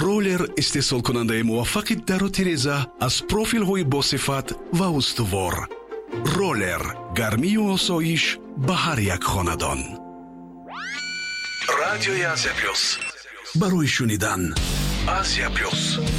ролер истеҳсол кунандаи муваффақи дару тиреза аз профилҳои босифат ва устувор. ролер гармию осоиш ба ҳар як хонадон. радиои Азия плюс, барои шунидан Азия плюс.